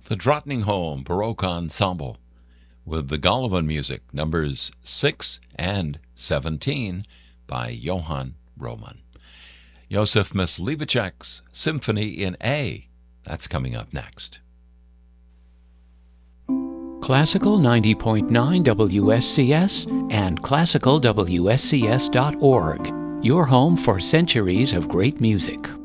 the Drottningholm Baroque Ensemble with the Golovin music, numbers 6 and 17 by Johann Roman. Josef Mysliveček's Symphony in A. That's coming up next. Classical 90.9 WSCS and classicalwscs.org. Your home for centuries of great music.